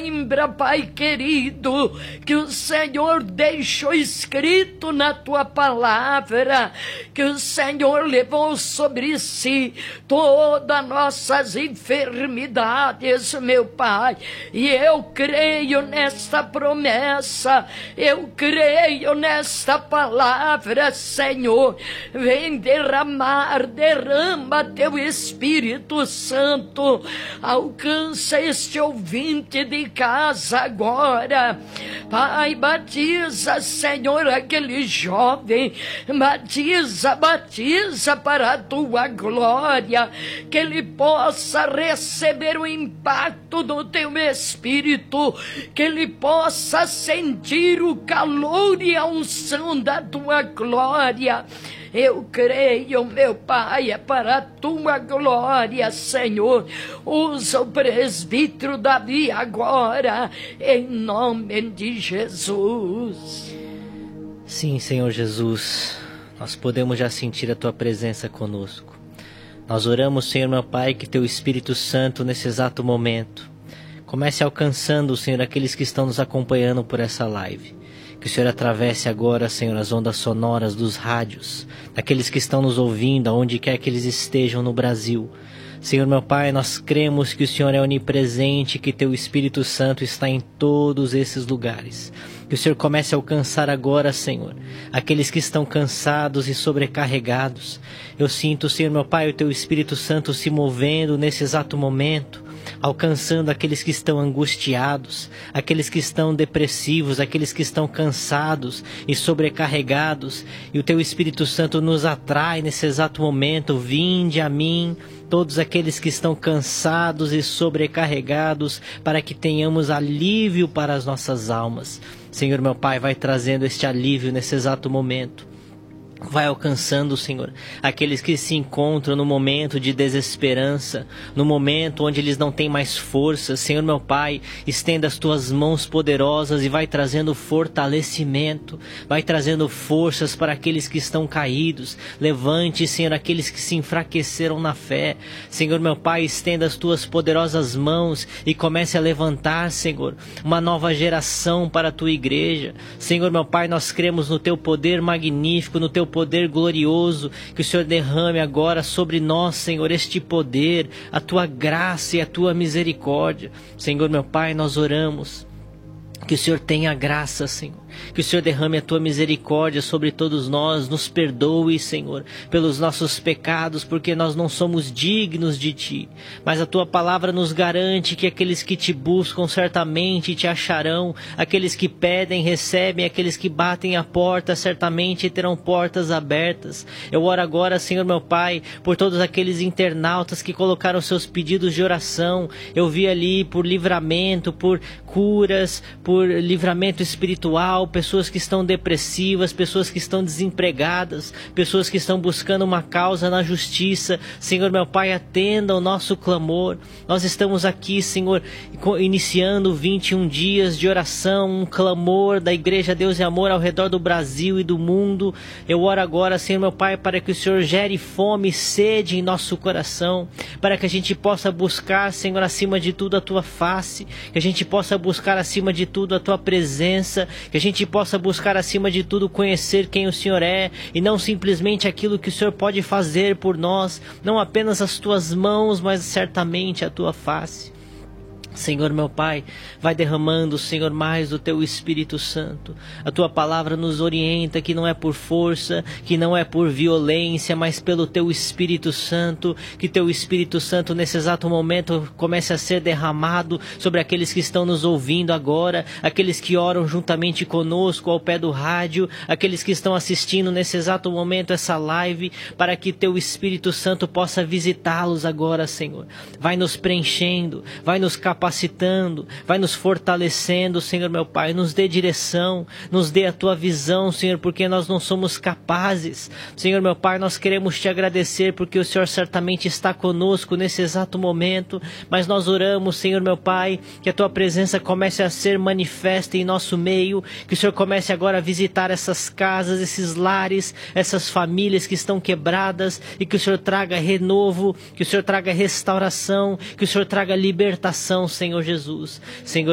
lembra, Pai querido, que o Senhor deixou escrito na tua palavra, que o Senhor levou sobre si todas as nossas enfermidades, meu Pai. E eu creio nesta promessa, eu creio nesta palavra, Senhor. Vem derrama teu Espírito Santo, alcança este ouvinte de casa agora. Pai, batiza, Senhor, aquele jovem, batiza para a tua glória, que ele possa receber o impacto do teu Espírito, que ele possa sentir o calor e a unção da tua glória. Eu creio, meu Pai, é para a tua glória, Senhor. Usa o presbítero Davi agora, em nome de Jesus. Sim, Senhor Jesus, nós podemos já sentir a tua presença conosco. Nós oramos, Senhor, meu Pai, que teu Espírito Santo, nesse exato momento, comece alcançando, Senhor, aqueles que estão nos acompanhando por essa live. Que o Senhor atravesse agora, Senhor, as ondas sonoras dos rádios, daqueles que estão nos ouvindo, aonde quer que eles estejam no Brasil. Senhor, meu Pai, nós cremos que o Senhor é onipresente, que teu Espírito Santo está em todos esses lugares. Que o Senhor comece a alcançar agora, Senhor, aqueles que estão cansados e sobrecarregados. Eu sinto, Senhor, meu Pai, o teu Espírito Santo se movendo nesse exato momento, alcançando aqueles que estão angustiados, aqueles que estão depressivos, aqueles que estão cansados e sobrecarregados. E o teu Espírito Santo nos atrai nesse exato momento. Vinde a mim, todos aqueles que estão cansados e sobrecarregados, para que tenhamos alívio para as nossas almas. Senhor, meu Pai, vai trazendo este alívio nesse exato momento. Vai alcançando, Senhor, aqueles que se encontram no momento de desesperança, no momento onde eles não têm mais força. Senhor, meu Pai, estenda as tuas mãos poderosas e vai trazendo fortalecimento, vai trazendo forças para aqueles que estão caídos. Levante, Senhor, aqueles que se enfraqueceram na fé. Senhor, meu Pai, estenda as tuas poderosas mãos e comece a levantar, Senhor, uma nova geração para a tua igreja. Senhor, meu Pai, nós cremos no teu poder magnífico, no teu poder glorioso, que o Senhor derrame agora sobre nós, Senhor, este poder, a tua graça e a tua misericórdia. Senhor, meu Pai, nós oramos que o Senhor tenha graça, Senhor, que o Senhor derrame a tua misericórdia sobre todos nós, nos perdoe, Senhor, pelos nossos pecados, porque nós não somos dignos de ti, mas a tua palavra nos garante que aqueles que te buscam certamente te acharão, aqueles que pedem recebem, aqueles que batem a porta certamente terão portas abertas. Eu oro agora, Senhor, meu Pai, por todos aqueles internautas que colocaram seus pedidos de oração. Eu vi ali por livramento, por curas, por livramento espiritual, pessoas que estão depressivas, pessoas que estão desempregadas, pessoas que estão buscando uma causa na justiça. Senhor, meu Pai, atenda o nosso clamor. Nós estamos aqui, Senhor, iniciando 21 dias de oração, um clamor da Igreja Deus e Amor ao redor do Brasil e do mundo. Eu oro agora, Senhor, meu Pai, para que o Senhor gere fome e sede em nosso coração, para que a gente possa buscar, Senhor, acima de tudo a tua face, que a gente possa buscar acima de tudo a tua presença, que a gente possa buscar acima de tudo conhecer quem o Senhor é e não simplesmente aquilo que o Senhor pode fazer por nós, não apenas as tuas mãos, mas certamente a tua face. Senhor, meu Pai, vai derramando, Senhor, mais do teu Espírito Santo. A tua palavra nos orienta que não é por força, que não é por violência, mas pelo teu Espírito Santo. Que teu Espírito Santo nesse exato momento comece a ser derramado sobre aqueles que estão nos ouvindo agora, aqueles que oram juntamente conosco ao pé do rádio, aqueles que estão assistindo nesse exato momento essa live, para que teu Espírito Santo possa visitá-los agora, Senhor. Vai nos preenchendo, vai nos capacitando, vai nos fortalecendo, Senhor, meu Pai. Nos dê direção, nos dê a tua visão, Senhor, porque nós não somos capazes. Senhor, meu Pai, nós queremos te agradecer porque o Senhor certamente está conosco nesse exato momento, mas nós oramos, Senhor, meu Pai, que a tua presença comece a ser manifesta em nosso meio, que o Senhor comece agora a visitar essas casas, esses lares, essas famílias que estão quebradas, e que o Senhor traga renovo, que o Senhor traga restauração, que o Senhor traga libertação, Senhor Jesus. Senhor,